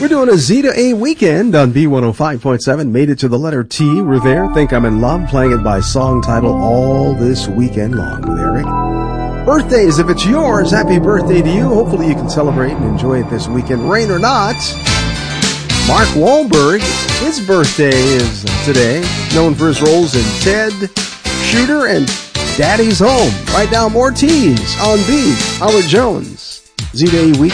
We're doing a Z to A weekend on B105.7. Made it to the letter T. We're there. Think I'm in Love. Playing it by song title all this weekend long with Eric. Birthdays, if it's yours, happy birthday to you. Hopefully you can celebrate and enjoy it this weekend, rain or not. Mark Wahlberg, his birthday is today. Known for his roles in Ted, Shooter, and Daddy's Home. Write down more T's on B. Howard Jones. Z to A weekend.